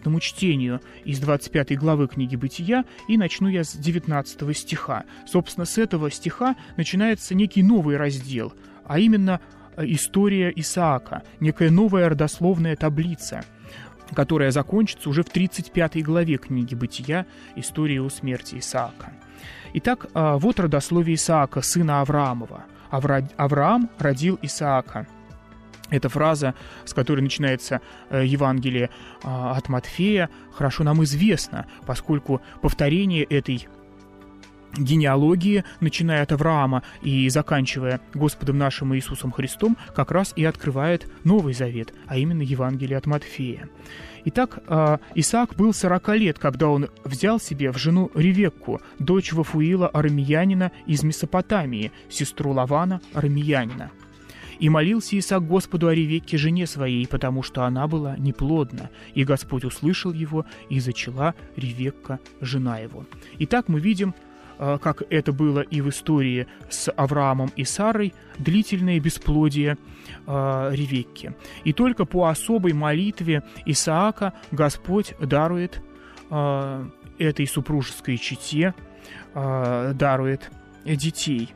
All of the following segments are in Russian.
совместному чтению из 25 главы книги «Бытия», и начну я с 19 стиха. Собственно, с этого стиха начинается некий новый раздел, а именно история Исаака, некая новая родословная таблица, которая закончится уже в 35 главе книги «Бытия», история о смерти Исаака. Итак, вот родословие Исаака, сына Авраамова. Авраам родил Исаака. Эта фраза, с которой начинается Евангелие от Матфея, хорошо нам известна, поскольку повторение этой генеалогии, начиная от Авраама и заканчивая Господом нашим Иисусом Христом, как раз и открывает Новый Завет, а именно Евангелие от Матфея. Итак, Исаак был 40 лет, когда он взял себе в жену Ревекку, дочь Вафуила арамеянина из Месопотамии, сестру Лавана арамеянина. И молился Исаак Господу о Ревекке, жене своей, потому что она была неплодна. И Господь услышал его, и зачала Ревекка, жена его. Итак, мы видим, как это было и в истории с Авраамом и Сарой, длительное бесплодие Ревекки. И только по особой молитве Исаака Господь дарует этой супружеской чете, дарует детей.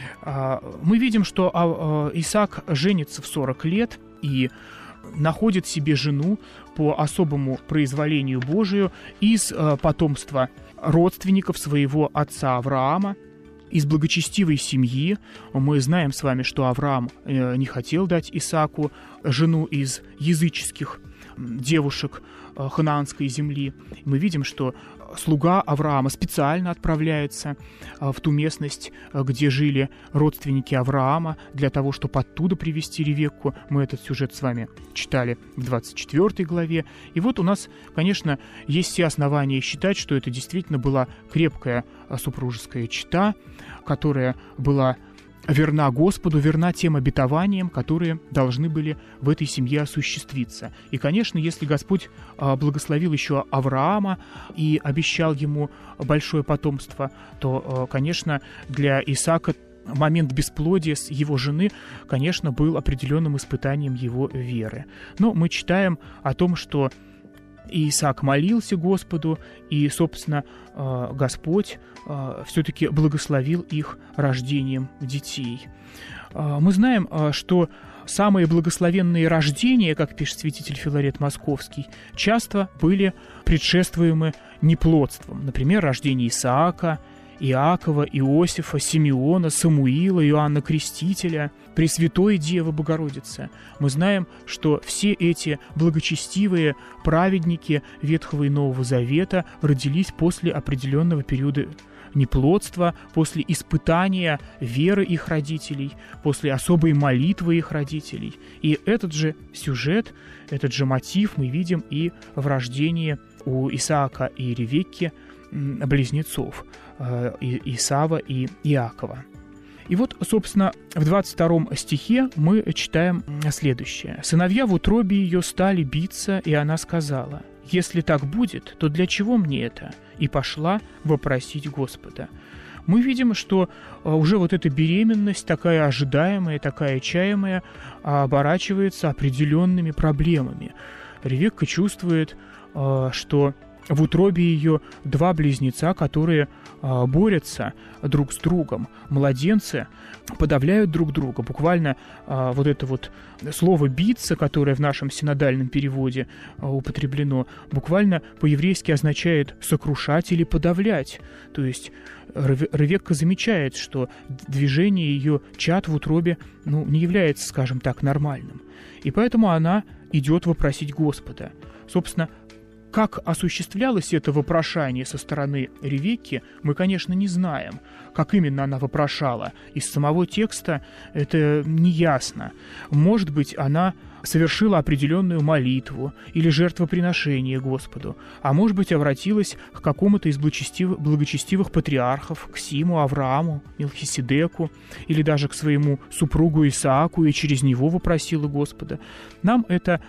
Мы видим, что Исаак женится в 40 лет и находит себе жену по особому произволению Божию из потомства родственников своего отца Авраама, из благочестивой семьи. Мы знаем с вами, что Авраам не хотел дать Исааку жену из языческих девушек ханаанской земли. Мы видим, что слуга Авраама специально отправляется в ту местность, где жили родственники Авраама, для того, чтобы оттуда привезти Ревекку. Мы этот сюжет с вами читали в 24 главе. И вот у нас, конечно, есть все основания считать, что это действительно была крепкая супружеская чета, которая была верна Господу, верна тем обетованиям, которые должны были в этой семье осуществиться. И, конечно, если Господь благословил еще Авраама и обещал ему большое потомство, то, конечно, для Исаака момент бесплодия с его жены, конечно, был определенным испытанием его веры. Но мы читаем о том, что Исаак молился Господу, и, собственно, Господь все-таки благословил их рождением детей. Мы знаем, что самые благословенные рождения, как пишет святитель Филарет Московский, часто были предшествуемы неплодством. Например, рождение Исаака, Иакова, Иосифа, Симеона, Самуила, Иоанна Крестителя, Пресвятой Девы Богородицы. Мы знаем, что все эти благочестивые праведники Ветхого и Нового Завета родились после определенного периода неплодства, после испытания веры их родителей, после особой молитвы их родителей. И этот же сюжет, этот же мотив мы видим и в рождении у Исаака и Ревекки близнецов, Исава и Иакова. И вот, собственно, в 22 стихе мы читаем следующее. «Сыновья в утробе ее стали биться, и она сказала: если так будет, то для чего мне это? И пошла вопросить Господа». Мы видим, что уже вот эта беременность, такая ожидаемая, такая чаемая, оборачивается определенными проблемами. Ревекка чувствует, что в утробе ее два близнеца, которые борются друг с другом. Младенцы подавляют друг друга. Буквально вот это вот слово «биться», которое в нашем синодальном переводе употреблено, буквально по-еврейски означает «сокрушать» или «подавлять». То есть Ревекка замечает, что движение ее чад в утробе не является, скажем так, нормальным. И поэтому она идет вопросить Господа. Собственно, как осуществлялось это вопрошание со стороны Ревекки, мы, конечно, не знаем. Как именно она вопрошала, из самого текста это не ясно. Может быть, она совершила определенную молитву или жертвоприношение Господу, а может быть, обратилась к какому-то из благочестивых патриархов, к Симу, Аврааму, Мелхиседеку, или даже к своему супругу Исааку, и через него вопросила Господа. Нам это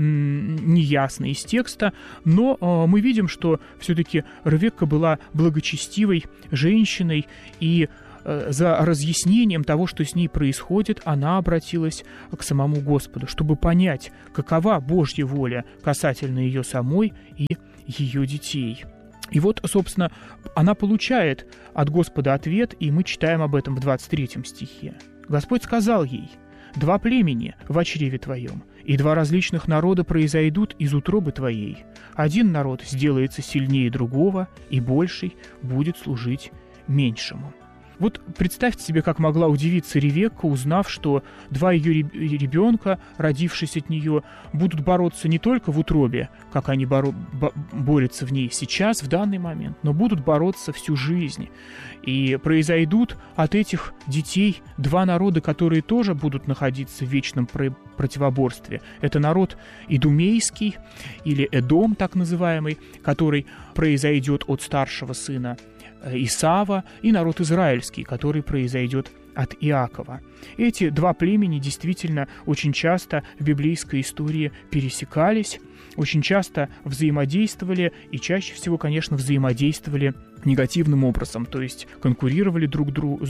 не ясно из текста, но мы видим, что все-таки Ревекка была благочестивой женщиной, и за разъяснением того, что с ней происходит, она обратилась к самому Господу, чтобы понять, какова Божья воля касательно ее самой и ее детей. И вот, собственно, она получает от Господа ответ, и мы читаем об этом в 23 стихе. Господь сказал ей: «Два племени во чреве твоем, и два различных народа произойдут из утробы твоей. Один народ сделается сильнее другого, и больший будет служить меньшему». Вот представьте себе, как могла удивиться Ревекка, узнав, что два ее ребенка, родившись от нее, будут бороться не только в утробе, как они борются в ней сейчас, в данный момент, но будут бороться всю жизнь. И произойдут от этих детей два народа, которые тоже будут находиться в вечном противоборстве. Это народ идумейский, или Эдом так называемый, который произойдет от старшего сына Исава, и народ израильский, который произойдет от Иакова. Эти два племени действительно очень часто в библейской истории пересекались, очень часто взаимодействовали и чаще всего, конечно, взаимодействовали негативным образом, то есть конкурировали друг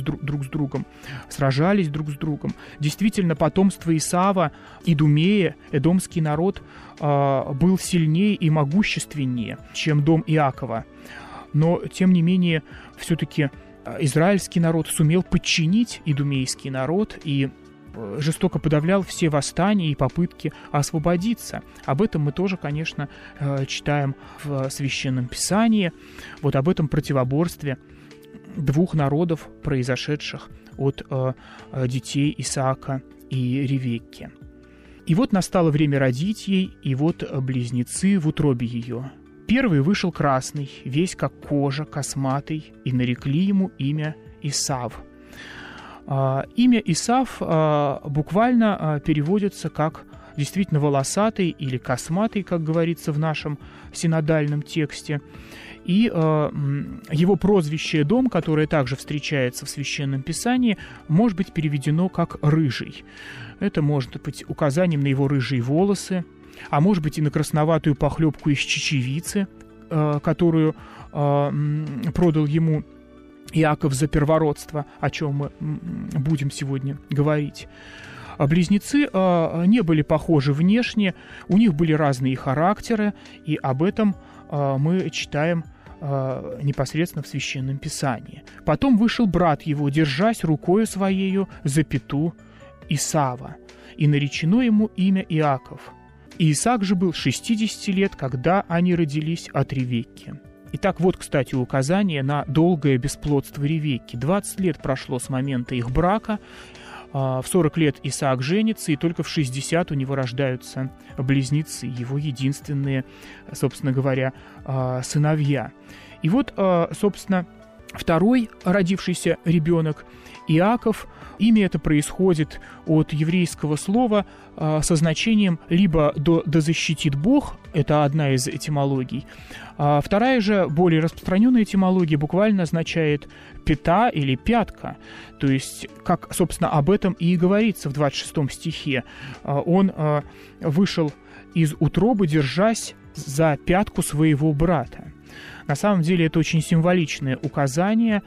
с другом, сражались друг с другом. Действительно, потомство Исава, Идумея, эдомский народ, был сильнее и могущественнее, чем дом Иакова. Но, тем не менее, все-таки израильский народ сумел подчинить идумейский народ и жестоко подавлял все восстания и попытки освободиться. Об этом мы тоже, конечно, читаем в Священном Писании, вот об этом противоборстве двух народов, произошедших от детей Исаака и Ревекки. И вот настало время родить ей, и вот близнецы в утробе ее. Первый вышел красный, весь как кожа, косматый, и нарекли ему имя Исав. Имя Исав буквально переводится как действительно волосатый или косматый, как говорится в нашем синодальном тексте. И его прозвище Эдом, которое также встречается в Священном Писании, может быть переведено как «рыжий». Это может быть указанием на его рыжие волосы, а может быть и на красноватую похлебку из чечевицы, которую продал ему Иаков за первородство, о чем мы будем сегодня говорить. Близнецы не были похожи внешне, у них были разные характеры, и об этом мы читаем непосредственно в Священном Писании. Потом вышел брат его, держась рукою своею за пяту Исава, и наречено ему имя Иаков. И Исаак же был 60 лет, когда они родились от Ревекки. Итак, вот, кстати, указание на долгое бесплодство Ревекки. 20 лет прошло с момента их брака, в 40 лет Исаак женится, и только в 60 у него рождаются близнецы, его единственные, собственно говоря, сыновья. И вот, собственно, второй родившийся ребенок, Иаков, имя это происходит от еврейского слова со значением либо «да защитит Бог», это одна из этимологий, а вторая же, более распространенная этимология, буквально означает «пята» или «пятка», то есть, как, собственно, об этом и говорится в 26 стихе. Он вышел из утробы, держась за пятку своего брата. На самом деле это очень символичное указание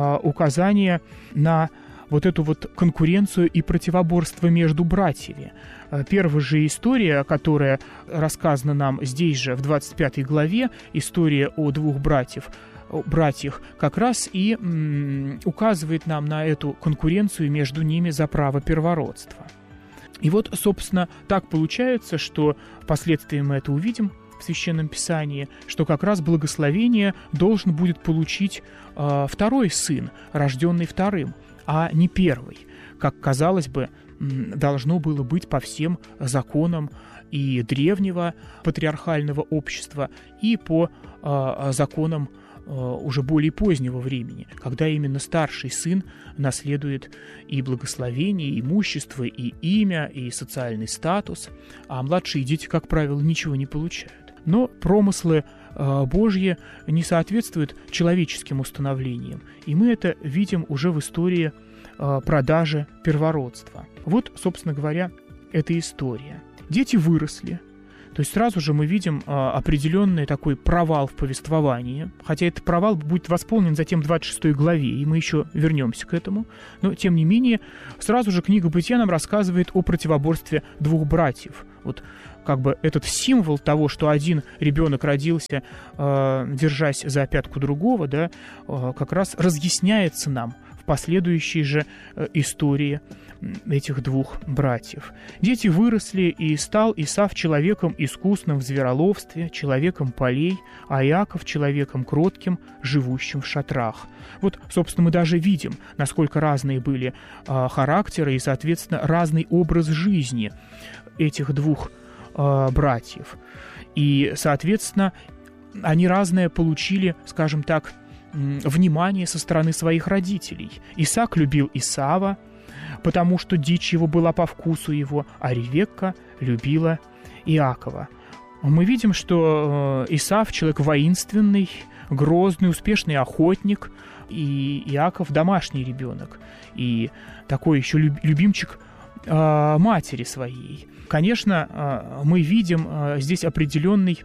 на вот эту вот конкуренцию и противоборство между братьями. Первая же история, которая рассказана нам здесь же, в 25 главе, история о двух братьях, как раз и указывает нам на эту конкуренцию между ними за право первородства. И вот, собственно, так получается, что впоследствии мы это увидим в Священном Писании, что как раз благословение должен будет получить второй сын, рожденный вторым, а не первый, как, казалось бы, должно было быть по всем законам и древнего патриархального общества, и по законам уже более позднего времени, когда именно старший сын наследует и благословение, и имущество, и имя, и социальный статус, а младшие дети, как правило, ничего не получают. Но промыслы Божьи не соответствуют человеческим установлениям, и мы это видим уже в истории продажи первородства. Вот, собственно говоря, эта история. Дети выросли, То есть сразу же мы видим определенный такой провал в повествовании, хотя этот провал будет восполнен затем в 26 главе, и мы еще вернемся к этому. Но, тем не менее, сразу же книга «Бытия» нам рассказывает о противоборстве двух братьев. Вот как бы этот символ того, что один ребенок родился, держась за пятку другого, да, как раз разъясняется нам в последующей же истории этих двух братьев. Дети выросли, и стал Исав человеком искусным в звероловстве, человеком полей, а Иаков человеком кротким, живущим в шатрах. Вот, собственно, мы даже видим, насколько разные были характеры и, соответственно, разный образ жизни этих двух братьев. И, соответственно, они разное получили, скажем так, внимание со стороны своих родителей. Исаак любил Исава, потому что дичь его была по вкусу его, а Ревекка любила Иакова. Мы видим, что Исав человек воинственный, грозный, успешный охотник, и Иаков домашний ребенок, и такой еще любимчик матери своей. Конечно, мы видим здесь определенный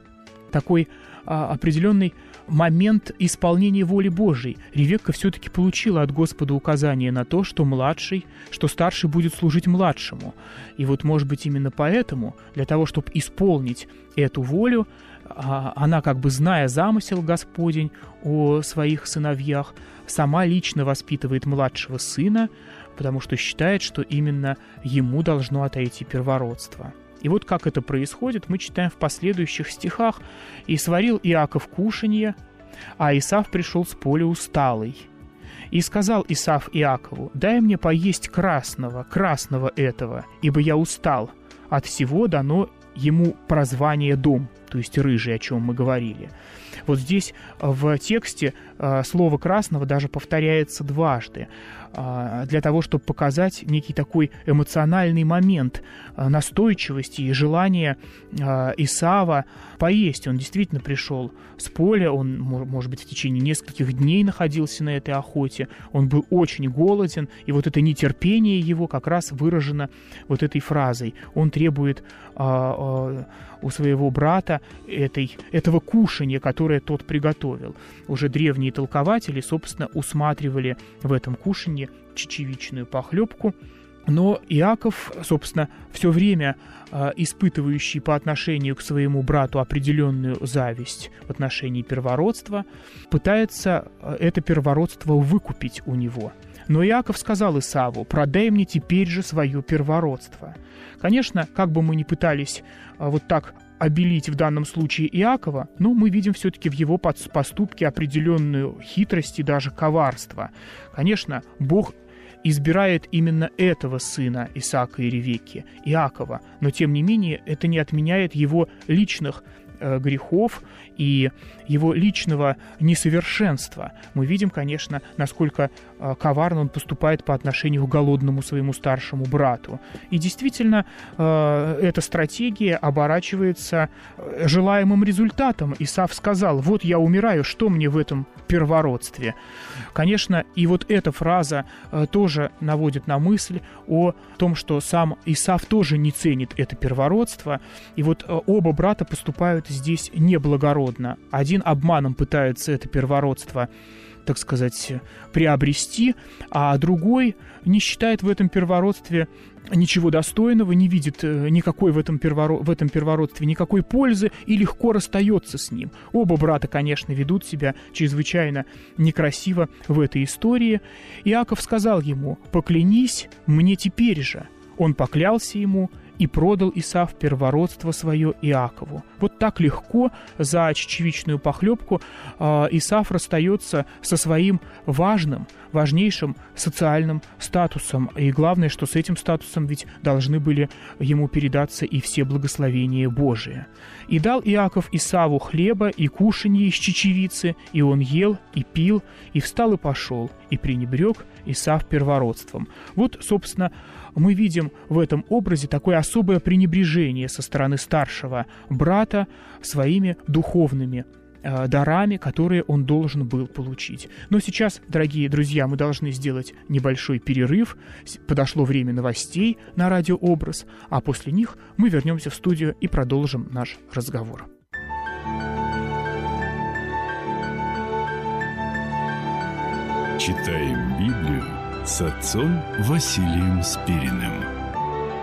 момент исполнения воли Божией. Ревекка все-таки получила от Господа указание на то, что старший будет служить младшему. И вот, может быть, именно поэтому, для того, чтобы исполнить эту волю, она, как бы зная замысел Господень о своих сыновьях, сама лично воспитывает младшего сына, потому что считает, что именно ему должно отойти первородство. И вот как это происходит, мы читаем в последующих стихах. «И сварил Иаков кушанье, а Исав пришел с поля усталый. И сказал Исав Иакову: дай мне поесть красного этого, ибо я устал. От всего дано ему прозвание дом», то есть рыжий, о чем мы говорили. Вот здесь в тексте слово «красного» даже повторяется дважды, для того, чтобы показать некий такой эмоциональный момент настойчивости и желания Исава поесть. Он действительно пришел с поля, он, может быть, в течение нескольких дней находился на этой охоте, он был очень голоден, и вот это нетерпение его как раз выражено вот этой фразой. Он требует у своего брата этого кушанья, которое тот приготовил. Уже древние толкователи, собственно, усматривали в этом кушанье чечевичную похлебку, но Иаков, собственно, все время испытывающий по отношению к своему брату определенную зависть в отношении первородства, пытается это первородство выкупить у него. Но Иаков сказал Исаву: «Продай мне теперь же свое первородство». Конечно, как бы мы ни пытались вот так обелить в данном случае Иакова, но мы видим все-таки в его поступке определенную хитрость и даже коварство. Конечно, Бог избирает именно этого сына Исаака и Ревекки, Иакова, но тем не менее это не отменяет его личных грехов и его личного несовершенства. Мы видим, конечно, насколько коварно он поступает по отношению к голодному своему старшему брату. И действительно, эта стратегия оборачивается желаемым результатом. Исав сказал: «Вот я умираю, что мне в этом первородстве?» Конечно, и вот эта фраза тоже наводит на мысль о том, что сам Исав тоже не ценит это первородство. И вот оба брата поступают здесь неблагородно. Один обманом пытается это первородство, так сказать, приобрести, а другой не считает в этом первородстве ничего достойного, не видит никакой в этом первородстве никакой пользы и легко расстается с ним. Оба брата, конечно, ведут себя чрезвычайно некрасиво в этой истории. Иаков сказал ему: «Поклянись мне теперь же». Он поклялся ему, и продал Исав первородство свое Иакову. Вот так легко за чечевичную похлебку Исав расстается со своим важнейшим социальным статусом. И главное, что с этим статусом ведь должны были ему передаться и все благословения Божии. «И дал Иаков Исаву хлеба и кушанье из чечевицы, и он ел и пил, и встал и пошел, и пренебрег Исав первородством». Вот, собственно, мы видим в этом образе такое особое пренебрежение со стороны старшего брата своими духовными дарами, которые он должен был получить. Но сейчас, дорогие друзья, мы должны сделать небольшой перерыв. Подошло время новостей на радио «Образ», а после них мы вернемся в студию и продолжим наш разговор. Читаем Библию с отцом Василием Спириным.